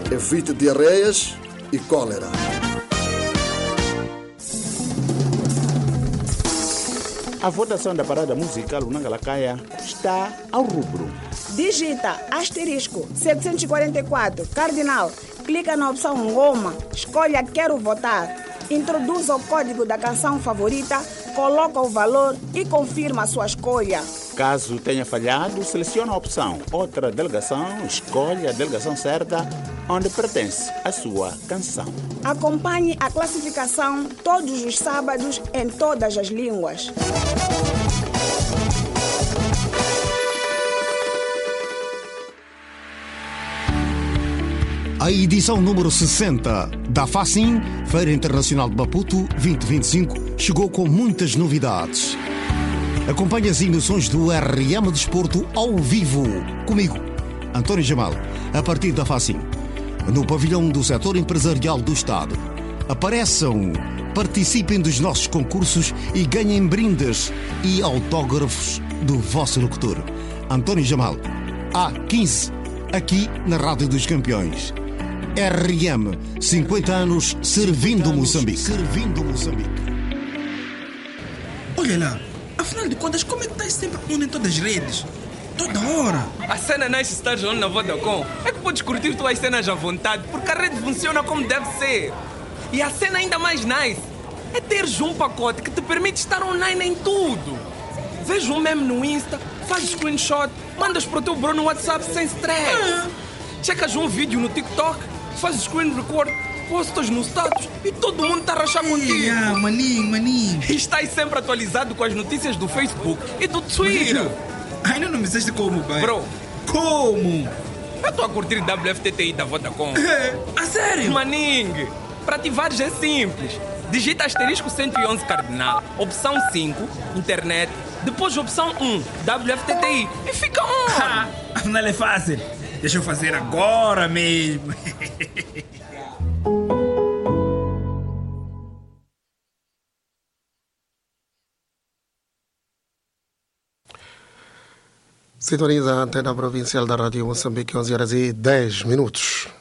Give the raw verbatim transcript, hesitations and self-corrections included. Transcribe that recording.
Evite diarreias e cólera. A votação da parada musical Unangalakaya está ao rubro. Digita asterisco setecentos e quarenta e quatro, cardinal, clica na opção Ngoma, escolha Quero Votar, introduza o código da canção favorita, coloca o valor e confirma a sua escolha. Caso tenha falhado, selecione a opção Outra Delegação, escolhe a delegação certa onde pertence a sua canção. Acompanhe a classificação todos os sábados em todas as línguas. A edição número sessenta da FACIM, Feira Internacional de Maputo vinte vinte e cinco, chegou com muitas novidades. Acompanhe as emoções do R M Desporto ao vivo, comigo, António Jamal, a partir da FACIM, no pavilhão do setor empresarial do Estado. Apareçam, participem dos nossos concursos e ganhem brindes e autógrafos do vosso locutor, António Jamal, A quinze, aqui na Rádio dos Campeões. R M, cinquenta anos servindo Moçambique. Servindo Moçambique. Olha lá, afinal de contas, como é que estás sempre on em todas as redes? Toda hora. A cena nasce estar on na Vodacom. É que podes curtir tuas cenas à vontade, porque a rede funciona como deve ser. E a cena ainda mais nice é teres um pacote que te permite estar online em tudo. Veja um meme no Insta, fazes screenshot, mandas para o teu bro no WhatsApp sem stress. Ah. Checas um vídeo no TikTok, fazes screen record, postas no status e todo mundo está a rachar contigo. Yeah, maninho, maninho. E estás sempre atualizado com as notícias do Facebook e do Twitter. Ainda não me disseste como, pai? Bro, como? Eu estou a curtir W F T T I da Vodacom. É? A sério? Maninho, para ativares é simples. Digita asterisco cento e onze cardinal, opção cinco, internet, depois opção um, W F T T I e fica on. Afinal é fácil. Deixa eu fazer agora mesmo. Sintoniza a antena provincial da Rádio Moçambique, onze horas e dez minutos.